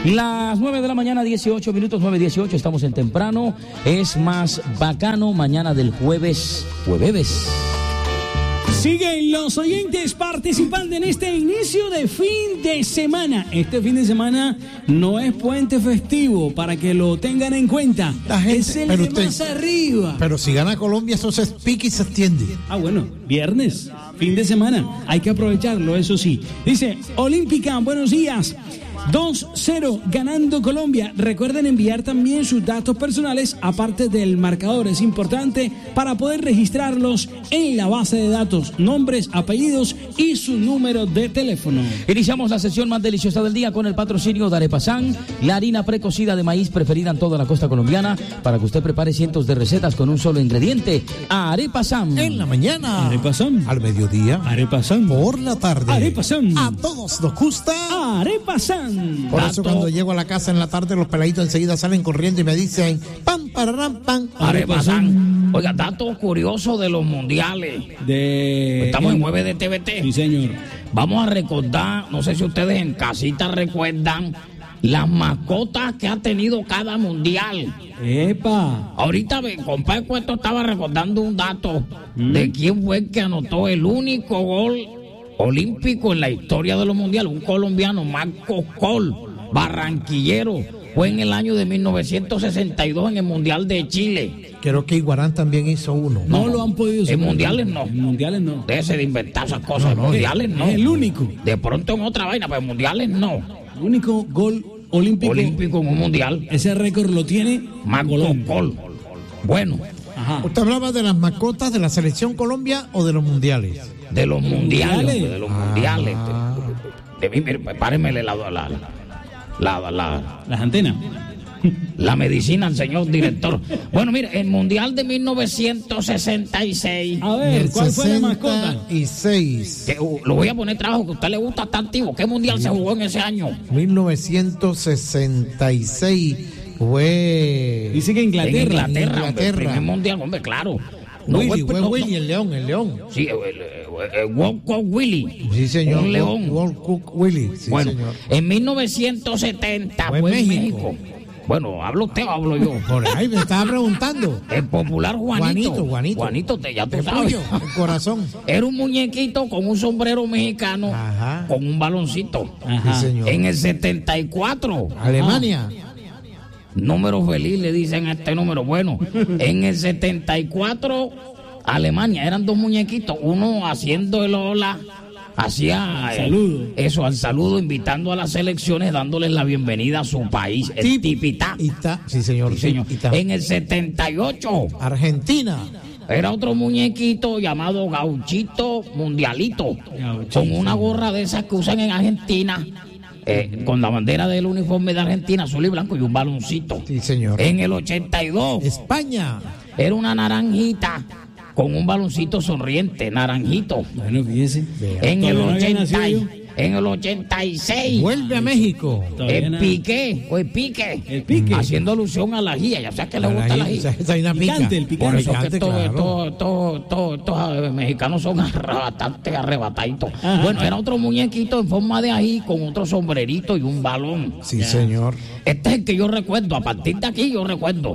Las 9 de la mañana, 18 minutos, 9:18, estamos en temprano. Es más bacano mañana del jueves. Siguen los oyentes participando en este inicio de fin de semana. Este fin de semana no es puente festivo, para que lo tengan en cuenta. Es el de más arriba. Pero si gana Colombia, eso se pique y se extiende. Bueno, viernes, fin de semana. Hay que aprovecharlo, eso sí. Dice, Olímpica, buenos días. 2-0 ganando Colombia. Recuerden enviar también sus datos personales, aparte del marcador. Es importante para poder registrarlos en la base de datos: nombres, apellidos y su número de teléfono. Iniciamos la sesión más deliciosa del día con el patrocinio de Arepasan, la harina precocida de maíz preferida en toda la costa colombiana, para que usted prepare cientos de recetas con un solo ingrediente. Arepasan. En la mañana. Arepasan. Al mediodía. Arepasan. Por la tarde. Arepasan. A todos nos gusta Arepasan. Por eso cuando llego a la casa en la tarde, los peladitos enseguida salen corriendo y me dicen pam, pararán, pam. Arepasan. Oiga, datos curiosos de los mundiales. Estamos en jueves de TVT. Sí, señor. Vamos a recordar, no sé si ustedes en casita recuerdan las mascotas que ha tenido cada mundial. ¡Epa! Ahorita, compadre Cueto estaba recordando un dato de quién fue el que anotó el único gol olímpico en la historia de los mundiales. Un colombiano, Marco Col, barranquillero. Fue en el año de 1962 en el Mundial de Chile. Creo que Iguarán también hizo uno. No lo han podido hacer. En mundiales no. En mundiales no. Déjese de inventar esas cosas. En mundiales no. Es el único. De pronto en otra vaina, pero en mundiales no. El único gol olímpico en un mundial. Ese récord lo tiene Marco Col. Bueno. Ajá. ¿Usted hablaba de las mascotas de la selección Colombia o de los mundiales? De los mundiales. De los mundiales. Párenmele las antenas. La medicina al señor director. Bueno, mire, el mundial de 1966. A ver, ¿cuál fue la mascota? 66. Lo voy a poner trabajo, que a usted le gusta estar activo. ¿Qué mundial se jugó en ese año? 1966 fue... Dice que Inglaterra. Hombre, el primer mundial, hombre, claro. No, Willy, el león. Sí, el World Cup Willy. Sí, señor. Un león. World Cup Willy. Sí, bueno, señor. En 1970 fue en México. Bueno, ¿habla usted o hablo yo? Por ahí me estaba preguntando. El popular Juanito. Juanito, ya tú sabes. El corazón. Era un muñequito con un sombrero mexicano. Ajá. Con un baloncito. Ajá. Sí, señor. En el 74. Alemania. Número feliz le dicen a este número. Bueno, en el 74, Alemania, eran dos muñequitos, uno haciendo el hola, hacía eso, al saludo, invitando a las selecciones, dándoles la bienvenida a su país, el Tipitá. Sí, señor. Sí, señor. En el 78, Argentina. era otro muñequito llamado Gauchito Mundialito, con una gorra de esas que usan en Argentina. Con la bandera del uniforme de Argentina, azul y blanco, y un baloncito. Sí, señor. En el 82. España. Era una naranjita con un baloncito sonriente, naranjito. Bueno, fíjese. En el 86. Vuelve a México. El Piqué. Haciendo alusión a la ají. Ya sabes que le gusta la ají. El picante. Por eso picante, que claro. todos mexicanos son bastante arrebataditos. Bueno, era otro muñequito en forma de ají con otro sombrerito y un balón. Sí, señor. Este es el que yo recuerdo. A partir de aquí yo recuerdo.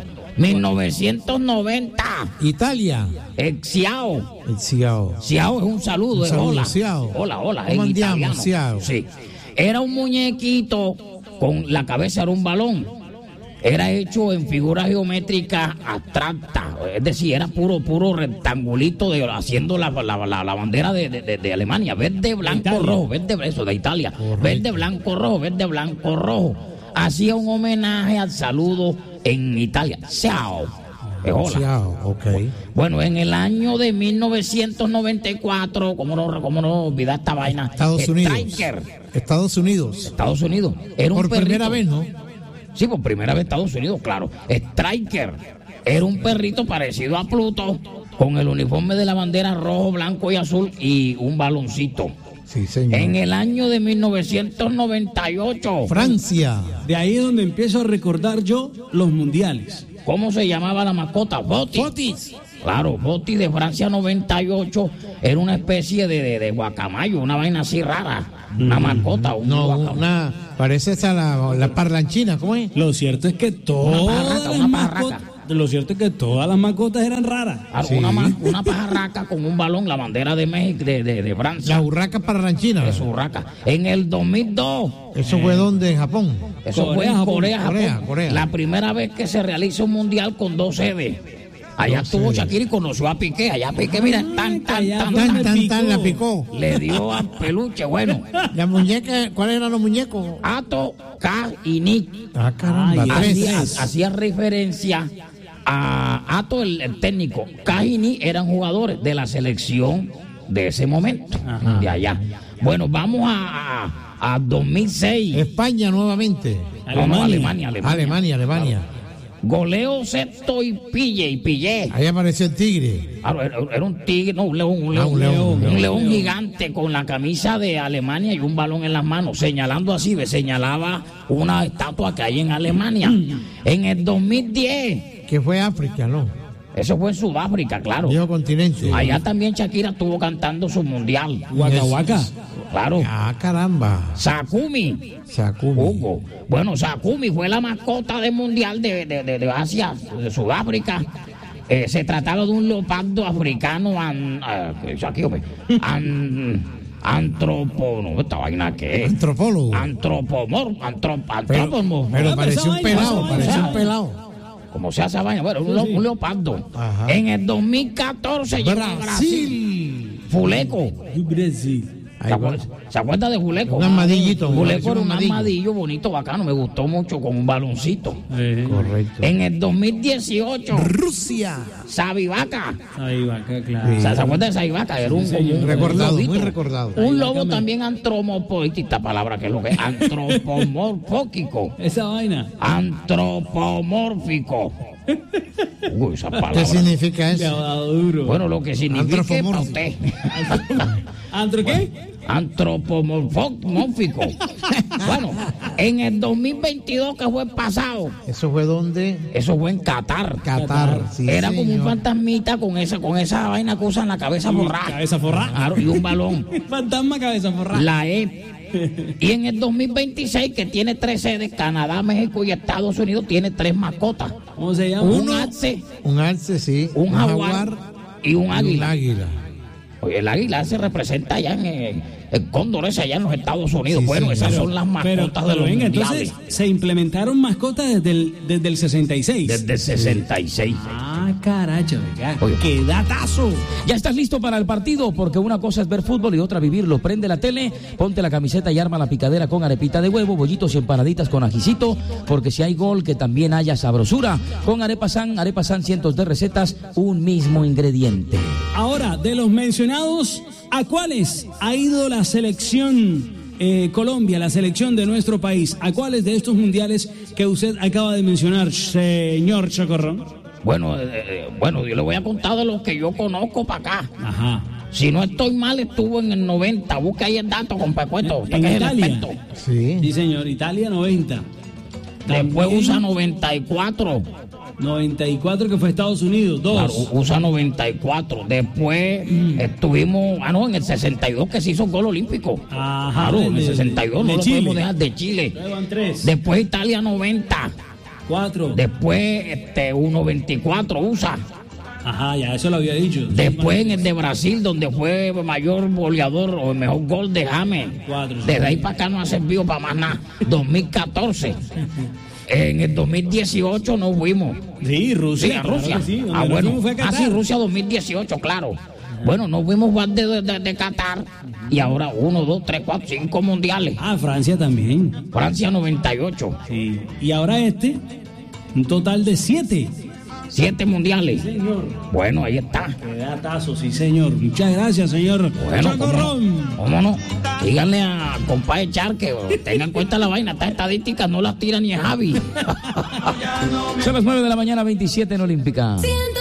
1990. Italia. El Ciao. Ciao. Ciao es un saludo. Hola. Ciao. Hola. ¿Cómo En andiamo, italiano. Ciao? Sí. Era un muñequito con la cabeza, era un balón. Era hecho en figuras geométricas abstractas. Es decir, era puro rectangulito haciendo la bandera de Alemania. Verde, blanco, rojo. Eso, de Italia. Correcto. Verde, blanco, rojo. Hacía un homenaje al saludo en Italia. Ciao. Hola. Ciao, ok. Bueno, en el año de 1994, ¿cómo no olvidar esta vaina? Estados Unidos. Estados Unidos. Era un Por perrito. primera vez, ¿no? Sí, por primera vez Estados Unidos, claro. Striker. Era un perrito parecido a Pluto, con el uniforme de la bandera rojo, blanco y azul y un baloncito. Sí, señor. En el año de 1998. Francia. De ahí es donde empiezo a recordar yo los mundiales. ¿Cómo se llamaba la mascota? Fotis. Claro, Botti de Francia 98 era una especie de guacamayo, una vaina así rara, una mascota. No, parece esa la parlanchina, ¿cómo es? Lo cierto es que todas las mascotas eran raras. Claro, Sí. una pajarraca con un balón, la bandera de México, de Francia. La urraca parlanchina. Eso, urraca. En el 2002. ¿Eso fue donde? ¿En Japón? Eso fue en Corea, Japón. Corea. La primera vez que se realiza un mundial con 2 sedes. Allá estuvo Shakira y conoció a Piqué. Allá Piqué, mira, tan, La picó. le dio a peluche. Bueno, La muñeca, ¿cuáles eran los muñecos? Ato, K y Nick. Ah, caramba, Ay, tres. Hacía referencia a Ato, el técnico. K y Nick eran jugadores de la selección de ese momento, de allá. Bueno, vamos a 2006. España nuevamente. Alemania. Alemania. Goleo sexto y pillé. Ahí apareció el tigre. Era un tigre, no, un león. Un león. Un león gigante con la camisa de Alemania y un balón en las manos, señalando así, señalaba una estatua que hay en Alemania. En el 2010, Que fue África, ¿no? eso fue en Sudáfrica, claro. Viejo continente. Allá también Shakira estuvo cantando su mundial. Waka Waka. Claro. Ah, caramba. Sakumi. Hugo. Bueno, Sakumi fue la mascota del mundial de Asia, de Sudáfrica. Se trataba de un leopardo africano esta vaina que es Antropólogo. antropomorfo. Pero pareció un pelado, ¿Cómo se hace esa vaina? Bueno, un leopardo. Ajá. En el 2014 llegó a Brasil. Fuleco. Brasil. ¿Se acuerda de Fuleco? Un armadillito. Fuleco era un armadillo. armadillo bonito, bacano, me gustó mucho con un baloncito. Correcto. En el 2018, Rusia. Sabivaca. Ahí va, claro. ¿Se acuerda de Sabivaca? Era un Recordado, lobito. muy recordado. Un lobo también antropomórfico, esta palabra que es lo que es, antropomórfico. Esa vaina. Antropomórfico. Uy, esa ¿Qué palabra. significa Le ha eso? dado duro. Bueno, lo que significa es para usted. ¿Antro qué? Antropomórfico. Bueno, en el 2022, que fue pasado, ¿Eso fue donde? eso fue en Qatar. Qatar. Sí, Era como un señor. fantasmita con esa vaina que usan la cabeza forrada. Cabeza forrada. Claro, y un balón. Fantasma cabeza forrada. La E. Y en el 2026, que tiene 3 sedes, Canadá, México y Estados Unidos, tiene 3 mascotas. ¿Cómo se llama? Un alce, Un alce, sí. un jaguar y un y un águila. águila. Oye, el águila se representa allá en el cóndor ese allá en los Estados Unidos. Sí, bueno, sí, esas Pero- son las mascotas de los venga, mundiales. entonces se implementaron mascotas desde el 66. Desde el 66. Ah, caracho, venga. Oye. ¡Qué datazo! ¿Ya estás listo para el partido? Porque una cosa es ver fútbol y otra vivirlo. Prende la tele, ponte la camiseta y arma la picadera con arepita de huevo, bollitos y empanaditas con ajicito, porque si hay gol, que también haya sabrosura. Con Arepa San, cientos de recetas, un mismo ingrediente. Ahora, de los mencionados, ¿a cuáles ha ido la selección Colombia, la selección de nuestro país? ¿A cuáles de estos mundiales que usted acaba de mencionar, señor Chocorrón? Bueno, yo le voy a contar de los que yo conozco para acá. Ajá. Si no estoy mal, estuvo en el 90. Busca ahí el dato, compadre. Usted En que es el Italia. experto. Sí. Sí, señor. Italia 90. Después También usa 94. 94 que fue Estados Unidos. 2. Claro, usa 94. Después estuvimos, en el 62 que se hizo gol olímpico. Ajá. Claro, en el 62 no lo Chile. podemos dejar, de Chile. Luego van 3. Después Italia 90. 4. Después 1.24 usa. Ajá, ya eso lo había dicho. Después en el de Brasil, donde fue mayor goleador o el mejor gol de James. 4. Desde ahí para acá no ha servido para más nada. 2014. En el 2018 no fuimos. Sí, Rusia. Sí, a claro Rusia. que sí. Donde Ah, nos bueno. fuimos fue a Qatar. Sí, Rusia 2018, claro. Bueno, nos fuimos a jugar de Qatar y ahora 1, 2, 3, 4, 5 mundiales. Ah, Francia también. Francia 98, Sí. Y ahora un total de 7. 7 mundiales. Señor. Bueno, ahí está. Qué datazo, sí, señor. Muchas gracias, señor. Bueno, Chocorrón. ¿cómo no? Díganle a compadre Char que tengan en cuenta la vaina. Estas estadísticas no las tira ni Javi. Son las 9 de la mañana, 27 en Olímpica.